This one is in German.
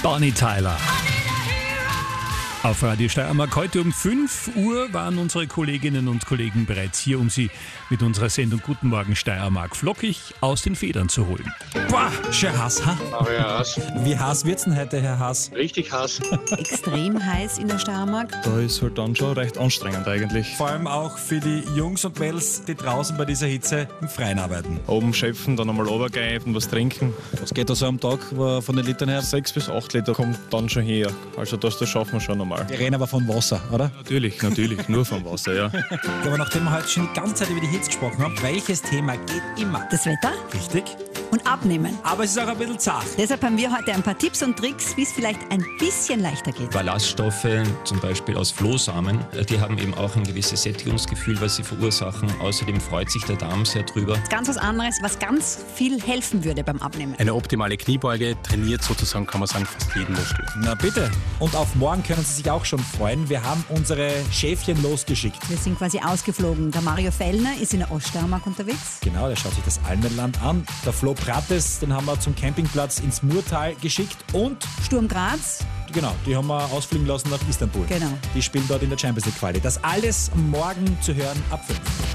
Bonnie Tyler. Auf Radio Steiermark. Heute um 5 Uhr waren unsere Kolleginnen und Kollegen bereits hier, um Sie mit unserer Sendung Guten Morgen Steiermark flockig aus den Federn zu holen. Boah, schön heiß, ha? Aber ja, Hass. Wie heiß wird's denn heute, Herr Haas? Richtig Hass. Extrem heiß in der Steiermark. Da ist halt dann schon recht anstrengend eigentlich. Vor allem auch für die Jungs und Mädels, die draußen bei dieser Hitze im Freien arbeiten. Oben schöpfen, dann einmal runtergehen und was trinken. Was geht da so am Tag von den Litern her? 6 bis 8 Liter kommt dann schon her. Also das schaffen wir schon einmal. Wir reden aber von Wasser, oder? Natürlich, nur vom Wasser, ja. Aber nachdem wir heute schon die ganze Zeit über die Hitze gesprochen haben, welches Thema geht immer? Das Wetter Richtig. und Abnehmen. Aber es ist auch ein bisschen zart. Deshalb haben wir heute ein paar Tipps und Tricks, wie es vielleicht ein bisschen leichter geht. Ballaststoffe, zum Beispiel aus Flohsamen, die haben eben auch ein gewisses Sättigungsgefühl, was sie verursachen. Außerdem freut sich der Darm sehr drüber. Ganz was anderes, was ganz viel helfen würde beim Abnehmen. Eine optimale Kniebeuge trainiert sozusagen, kann man sagen, fast jeden Muskel. Na bitte. Und auf morgen können Sie sich auch schon freuen. Wir haben unsere Schäfchen losgeschickt. Wir sind quasi ausgeflogen. Der Mario Fellner ist in der Oststeiermark unterwegs. Genau, der schaut sich das Almenland an. Der Flo Prates, den haben wir zum Campingplatz ins Murtal geschickt. Und, Sturm Graz. genau, die haben wir ausfliegen lassen nach Istanbul. Genau. Die spielen dort in der Champions League Quali. Das alles morgen zu hören ab 5.